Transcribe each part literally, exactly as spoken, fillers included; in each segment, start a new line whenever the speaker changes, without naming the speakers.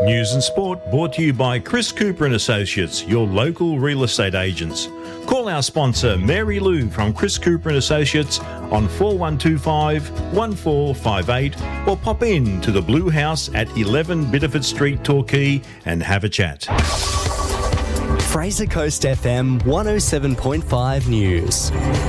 News and sport brought to you by Chris Cooper and Associates, your local real estate agents. Call our sponsor Mary Lou from Chris Cooper and Associates on four one two five, one four five eight or pop in to the Blue House at eleven Biddeford Street, Torquay and have a chat.
Fraser Coast F M one oh seven point five News.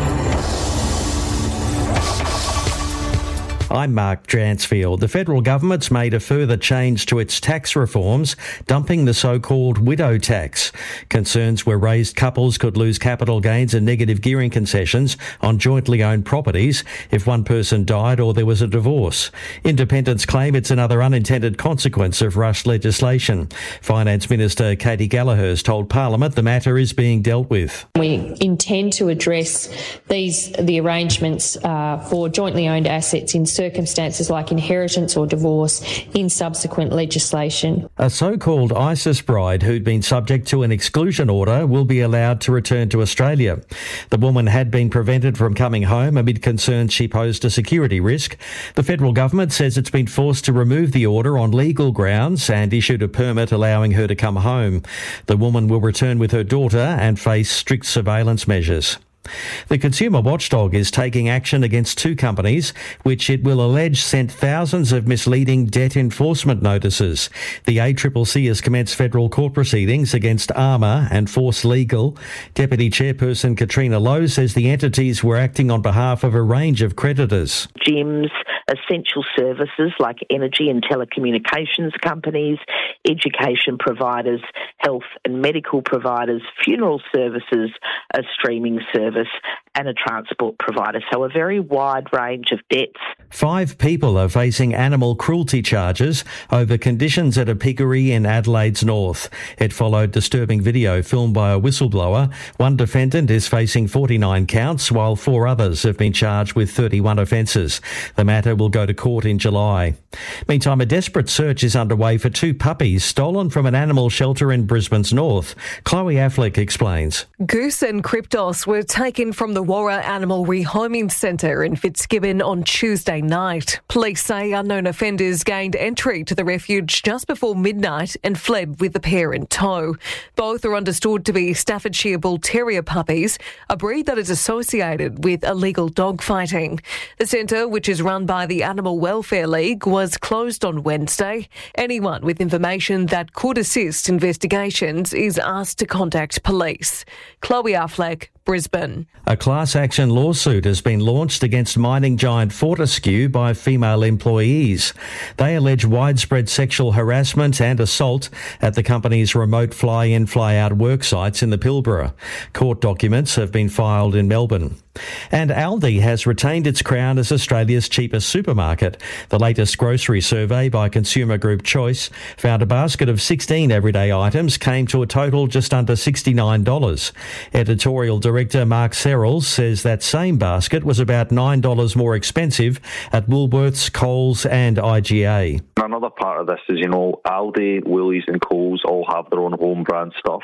I'm Mark Dransfield. The federal government's made a further change to its tax reforms, dumping the so-called widow tax. Concerns were raised couples could lose capital gains and negative gearing concessions on jointly owned properties if one person died or there was a divorce. Independents claim it's another unintended consequence of rushed legislation. Finance Minister Katie Gallagher has told Parliament the matter is being dealt with.
We intend to address these the arrangements uh, for jointly owned assets in circumstances like inheritance or divorce in subsequent legislation.
A so-called ISIS bride who'd been subject to an exclusion order will be allowed to return to Australia. The woman had been prevented from coming home amid concerns she posed a security risk. The federal government says it's been forced to remove the order on legal grounds and issued a permit allowing her to come home. The woman will return with her daughter and face strict surveillance measures. The Consumer Watchdog is taking action against two companies which it will allege sent thousands of misleading debt enforcement notices. The A C C C has commenced federal court proceedings against Armour and Force Legal. Deputy Chairperson Katrina Lowe says the entities were acting on behalf of a range of creditors.
Gyms, essential services like energy and telecommunications companies, education providers, health and medical providers, funeral services, a streaming service and a transport provider. So a very wide range of debts.
Five people are facing animal cruelty charges over conditions at a piggery in Adelaide's north. It followed disturbing video filmed by a whistleblower. One defendant is facing forty-nine counts, while four others have been charged with thirty-one offences. The matter will go to court in July. Meantime, a desperate search is underway for two puppies stolen from an animal shelter in Brisbane's north. Chloe Affleck explains.
Goose and Kryptos were taken from the Warra Animal Rehoming Centre in Fitzgibbon on Tuesday night. Police say unknown offenders gained entry to the refuge just before midnight and fled with the pair in tow. Both are understood to be Staffordshire Bull Terrier puppies, a breed that is associated with illegal dog fighting. The centre, which is run by the Animal Welfare League, was closed on Wednesday. Anyone with information that could assist investigations is asked to contact police. Chloe Affleck, Brisbane.
A class action lawsuit has been launched against mining giant Fortescue by female employees. They allege widespread sexual harassment and assault at the company's remote fly-in, fly-out work sites in the Pilbara. Court documents have been filed in Melbourne. And Aldi has retained its crown as Australia's cheapest supermarket. The latest grocery survey by consumer group Choice found a basket of sixteen everyday items came to a total just under sixty-nine dollars. Editorial Director Mark Serrell says that same basket was about nine dollars more expensive at Woolworths, Coles and I G A.
Another part of this is, you know, Aldi, Woolies and Coles all have their own home brand stuff.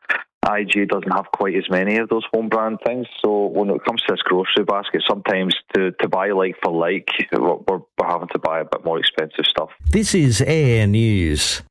I G A doesn't have quite as many of those home brand things, so when it comes to this grocery basket, sometimes to, to buy like for like, we're, we're having to buy a bit more expensive stuff.
This is Air News.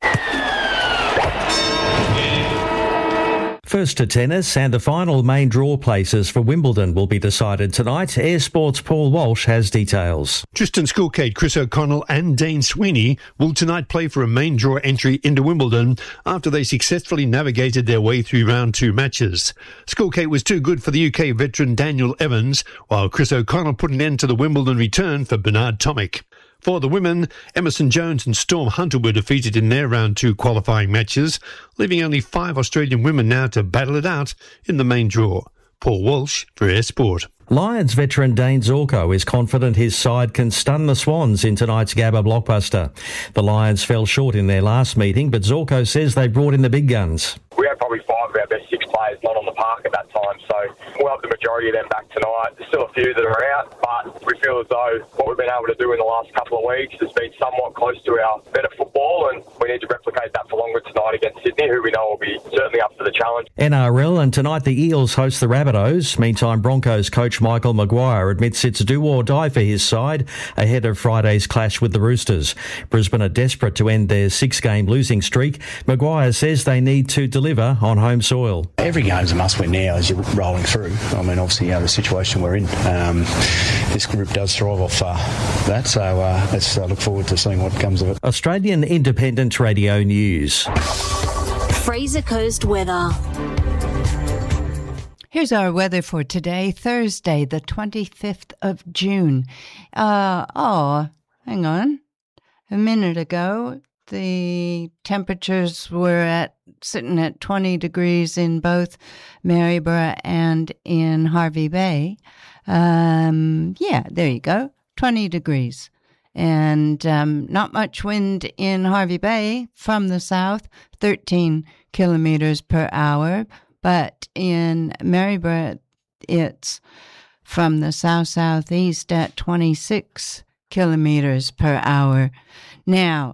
First to tennis, and the final main draw places for Wimbledon will be decided tonight. Air Sports' Paul Walsh has details.
Tristan Skulkate, Chris O'Connell and Dane Sweeney will tonight play for a main draw entry into Wimbledon after they successfully navigated their way through round two matches. Skulkate was too good for the U K veteran Daniel Evans, while Chris O'Connell put an end to the Wimbledon return for Bernard Tomic. For the women, Emerson Jones and Storm Hunter were defeated in their round two qualifying matches, leaving only five Australian women now to battle it out in the main draw. Paul Walsh for Air Sport.
Lions veteran Dane Zorko is confident his side can stun the Swans in tonight's Gabba blockbuster. The Lions fell short in their last meeting, but Zorko says they brought in the big guns.
We had probably five of our best six players not on the park at that time, so we'll have the majority of them back tonight. There's still a few that are out, but we feel as though what we've been able to do in the last couple of weeks has been somewhat close to our better football, and we need to replicate that for longer tonight against Sydney, who we know will be certainly up for the challenge.
N R L, and tonight the Eels host the Rabbitohs. Meantime, Broncos coach Michael Maguire admits it's do or die for his side ahead of Friday's clash with the Roosters. Brisbane are desperate to end their six-game losing streak. Maguire says they need to deliver on home soil.
Every game's a must-win now as you're rolling through. I mean, obviously, you know, the situation we're in. Um, this group does thrive off uh, that, so uh, let's uh, look forward to seeing what comes of it.
Australian Independent Radio News.
Fraser Coast weather.
Here's our weather for today, Thursday, the twenty-fifth of June. Uh, oh, hang on. A minute ago, the temperatures were at sitting at twenty degrees in both Maryborough and in Hervey Bay. Um, yeah, there you go, twenty degrees. And um, not much wind in Hervey Bay from the south, thirteen kilometres per hour. But in Maryborough, it's from the south-southeast at twenty-six kilometres per hour. Now,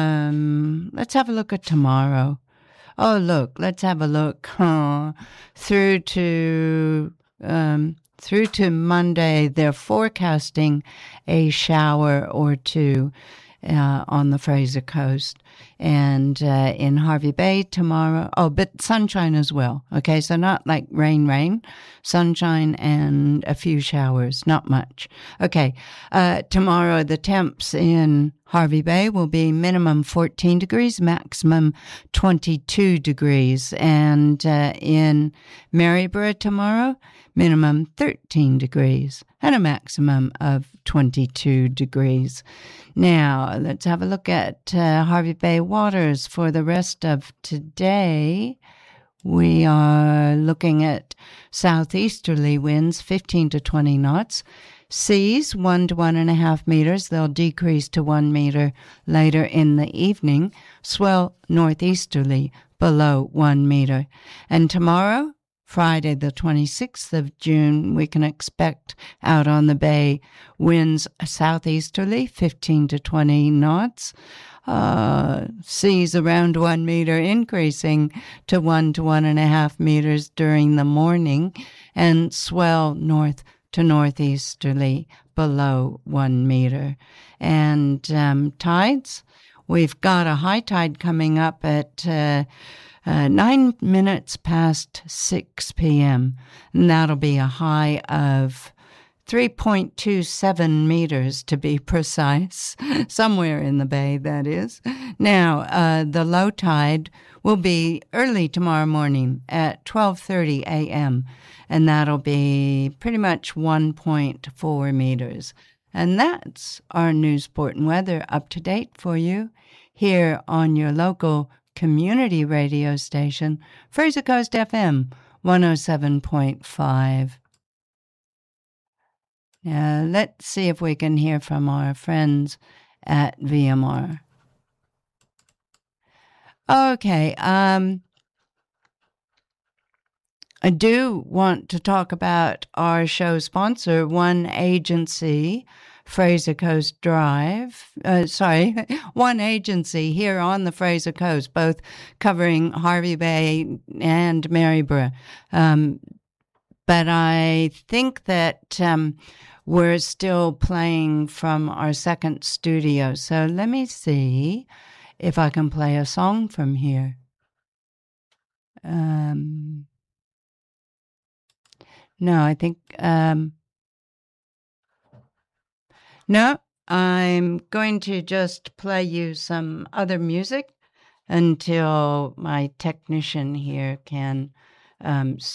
um, let's have a look at tomorrow. Oh, look, let's have a look huh, through to um, through to Monday. They're forecasting a shower or two uh, on the Fraser Coast. And uh, in Hervey Bay tomorrow, oh, but sunshine as well. Okay, so not like rain, rain, sunshine and a few showers, not much. Okay, uh, tomorrow the temps in Hervey Bay will be minimum fourteen degrees, maximum twenty-two degrees. And uh, in Maryborough tomorrow, minimum thirteen degrees and a maximum of twenty-two degrees. Now, let's have a look at uh, Hervey Bay waters for the rest of today. We are looking at southeasterly winds, fifteen to twenty knots. Seas, one to one and a half meters. They'll decrease to one meter later in the evening. Swell northeasterly, below one meter. And tomorrow, Friday the twenty-sixth of June, we can expect out on the bay winds southeasterly, fifteen to twenty knots. Uh, seas around one meter, increasing to one to one and a half meters during the morning, and swell north to northeasterly below one meter. And um, tides, we've got a high tide coming up at uh, uh, nine minutes past six p.m. And that'll be a high of three point two seven meters to be precise, somewhere in the bay, that is. Now, uh, the low tide will be early tomorrow morning at twelve thirty a.m., and that'll be pretty much one point four meters. And that's our news, sport, and weather up to date for you here on your local community radio station, Fraser Coast F M one oh seven point five. Now, let's see if we can hear from our friends at V M R. Okay, um, I do want to talk about our show sponsor, One Agency, Fraser Coast Drive. Uh, sorry, One Agency here on the Fraser Coast, both covering Hervey Bay and Maryborough. Um, but I think that um, we're still playing from our second studio. So let me see if I can play a song from here. Um... No, I think, um, no, I'm going to just play you some other music until my technician here can um,